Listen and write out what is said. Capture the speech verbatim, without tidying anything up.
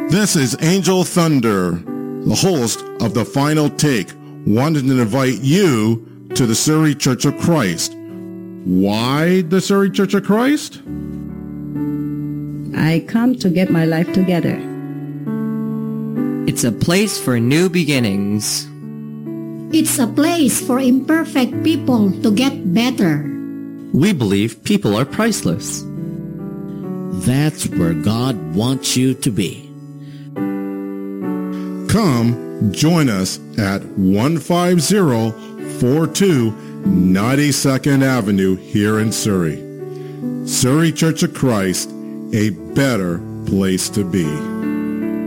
This is Angel Thunder, the host of The Final Take, wanted to invite you to the Surrey Church of Christ. Why the Surrey Church of Christ? I come to get my life together. It's a place for new beginnings. It's a place for imperfect people to get better. We believe people are priceless. That's where God wants you to be. Come join us at one five zero four two ninety-second Avenue here in Surrey. Surrey Church of Christ, a better place to be.